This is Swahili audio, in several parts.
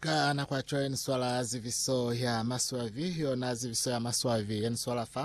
Kana kwa choen swala ziviso ya maswavi yona ziviso ya maswavi yen swala fa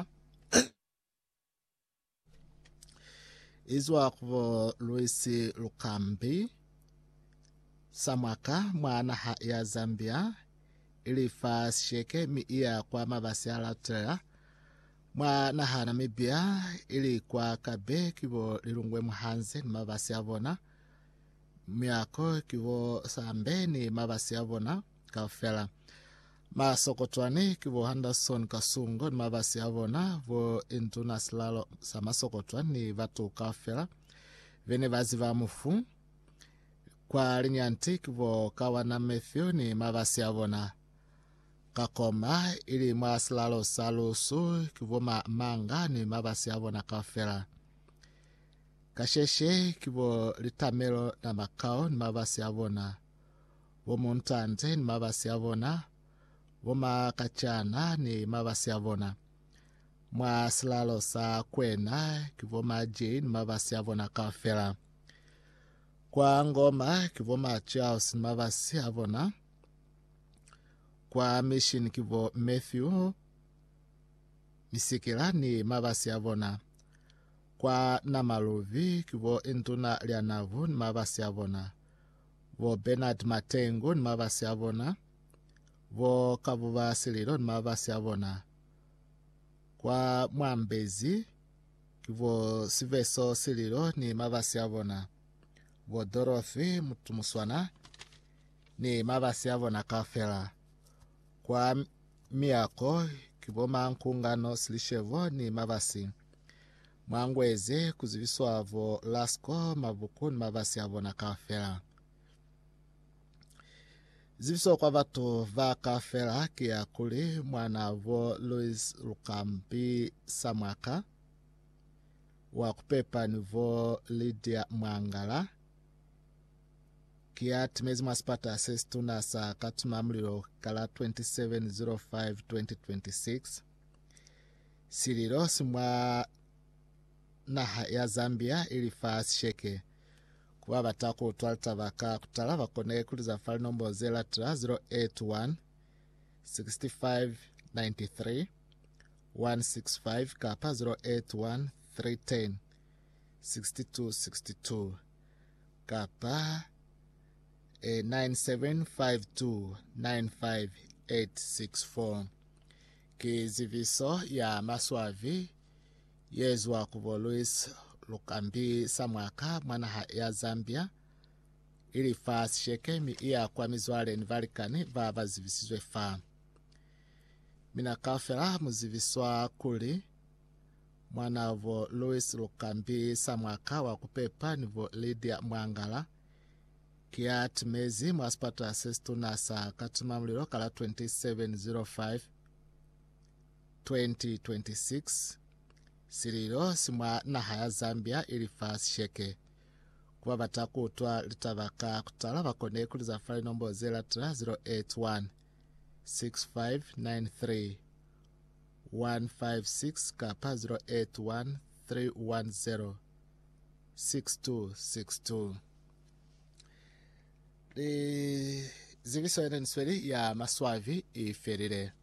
izwa kuvo Luisi Lukambi samwaka mwana ya Zambia ilifa sheke miia kwa mabasi alatera mwana ha Namibia ili kwa kabe kivo lilungwe muhanze ni mabasi avona miako kivo sambe ni mabasi avona kafela masokotwani kivo Henderson Kasungo ni mabasi avona vo intuna silalo sa masokotwani ni vatu kafela vene vazi va mufu kwa linyanti kivo Kawana Matthew ni mabasi avona kakoma ili mwasilalo salusu kivo manga ni mabasi avona kafela kasheshe kivo Litamelo na Makao ni mabasi avona vo Muntante ni mabasi avona vo Makachana ni mabasi avona mwasilalo sa Kwena kivo Maji ni mabasi avona kafela kwa Ngoma kivo Charles ni mabasi avona kwa Mission kivo Matthew Misikila ni mabasi avona kwa Namaluvi kivo intuna lianavu ni mabasi avona vo Bernard Matengo ni mabasi avona vo Kavuva Sililo ni mabasi avona kwa Mwambezi kivo Siveso Sililo ni mabasi avona vo Dorothy Mutumuswana ni mabasi avona kafela kwa Miako kivo Mankungano Silishevo ni mabasi Mwangweze kuziviswa vo Lasco Mavuku ni mabasi avona kafela ziviswa kwa vatu va kafela kia kuli mwana vo Luis Lukambi samwaka wa kupepa ni vo Lydia Mwangala kia timezi maspata asestuna sa katuma mlilo kala 27/05/2026 sililo simwa naha ya Zambia ili fast sheke kuwa batako utwalta vaka kutala vakone kuliza file nombo 081 65 93 165 kapa 081 310 6262 kapa 975295864 kiziviso ya maswavi yezwa kuvo Luis Lukambi samwaka mwana ya Zambia ili fast sheke miia kwa mizwale nivalikani vava zivisizwe fa mina kafela muziviswa kuli mwana vo Luis Lukambi samwaka wa kupepa nivo Lydia Mwangala kia timezi mwaspata asestuna sa katuma mlilo kala 27/05/2026 sililo simwa naha ya Zambia ili fast sheke kuwa bataku utwa litavaka kutala vakone kuliza file nombo 081 6593 156 kapa 081 310 6262 ziviso ene nisweli ya maswavi iferile